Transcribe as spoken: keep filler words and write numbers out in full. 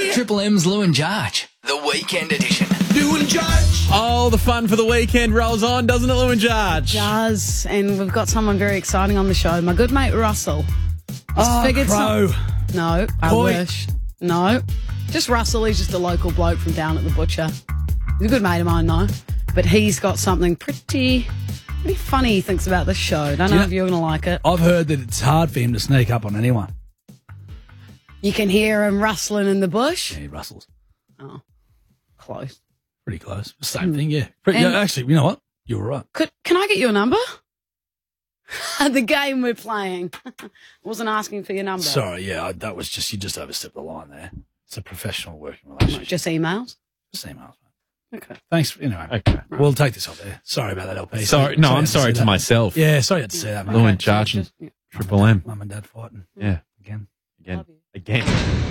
Triple M's Lou and Jarge, the weekend edition. Lou and Jarge. Oh, the fun for the weekend rolls on, doesn't it, Lou and Jarge? Does, and we've got someone very exciting on the show. My good mate Russell. He's Oh, figured Crow. some- No, I Coy. wish. No, just Russell. He's just a local bloke from down at the butcher. He's a good mate of mine, though. But he's got something pretty, pretty funny he thinks about this show. Don't know Yeah. if you're going to like it. I've heard that it's hard for him to sneak up on anyone. You can hear him rustling in the bush. Yeah, he rustles. Oh, close. Pretty close. Same thing, yeah. Pretty, And- yeah. Actually, you know what? You were right. Could Can I get your number? The game we're playing. Wasn't asking for your number. Sorry, yeah, I, that was just, you just overstepped the line there. It's a professional working relationship. Just emails? Just emails, mate. Okay. Thanks. Anyway, Okay. we'll take this off there. Sorry about that, L P. Sorry, no, you I'm had to sorry say to that. myself. Yeah, sorry you had to say that, mate. Lou and Jarge and Just- yeah. Triple M. Mum and Dad fighting Yeah, again. again, Love you. again.